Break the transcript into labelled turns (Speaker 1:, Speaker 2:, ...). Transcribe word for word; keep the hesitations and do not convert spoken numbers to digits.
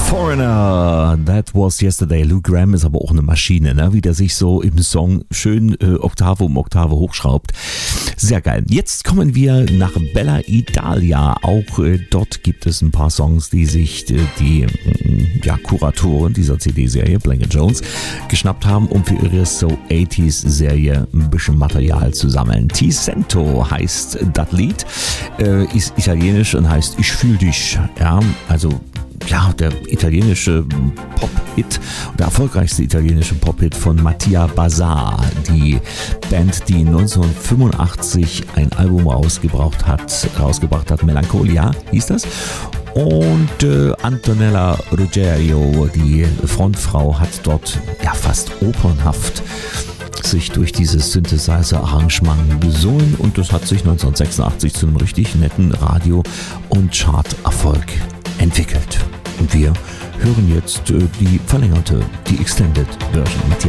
Speaker 1: Foreigner, that was yesterday. Lou Gramm ist aber auch eine Maschine, ne? Wie der sich so im Song schön äh, Oktave um Oktave hochschraubt. Sehr geil. Jetzt kommen wir nach Bella Italia. Auch äh, dort gibt es ein paar Songs, die sich äh, die äh, ja, Kuratoren dieser C D-Serie, Blank and Jones, geschnappt haben, um für ihre So achtziger-Serie ein bisschen Material zu sammeln. Ti Sento heißt das Lied, äh, ist italienisch und heißt Ich fühl dich. Ja, also ja, der italienische Pop-Hit, der erfolgreichste italienische Pop-Hit von Mattia Bazar, die Band, die neunzehnhundertfünfundachtzig ein Album rausgebracht hat, rausgebracht hat, Melancholia hieß das. Und äh, Antonella Ruggiero, die Frontfrau, hat dort ja fast opernhaft sich durch dieses Synthesizer-Arrangement gesungen und das hat sich neunzehnhundertsechsundachtzig zu einem richtig netten Radio- und Chart-Erfolg entwickelt. Und wir hören jetzt äh, die verlängerte, die Extended Version. Mattia